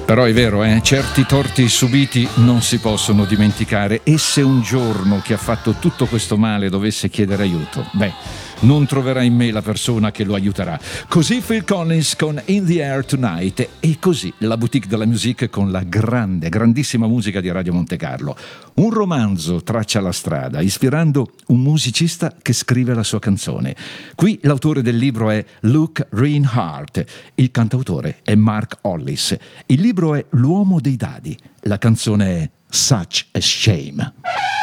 Però è vero, certi torti subiti non si possono dimenticare, e se un giorno chi ha fatto tutto questo male dovesse chiedere aiuto, non troverà in me la persona che lo aiuterà. Così Phil Collins con In the Air Tonight, e così la boutique della musique con la grandissima musica di Radio Monte Carlo. Un romanzo traccia la strada, ispirando un musicista che scrive la sua canzone. Qui l'autore del libro è Luke Reinhardt, il cantautore è Mark Hollis. Il libro è L'uomo dei dadi, la canzone è Such a Shame.